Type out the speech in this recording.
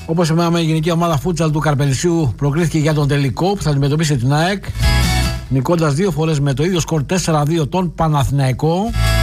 Όπως είπαμε, η γενική ομάδα φούτσαλ του Καρπελσίου προκρίθηκε για τον τελικό που θα αντιμετωπίσει την ΑΕΚ, νικώντας 2 φορές με το ίδιο σκορ 4-2 τον Παναθηναϊκό.